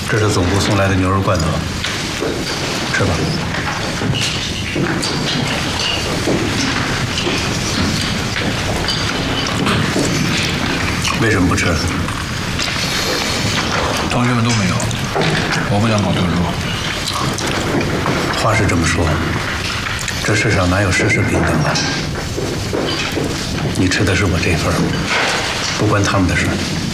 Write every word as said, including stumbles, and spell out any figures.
这是总部送来的牛肉罐头，吃吧。为什么不吃？ 同学们都没有，我不想搞特殊。 话是这么说，这世上哪有事事平等啊？你吃的是我这份，不关他们的事。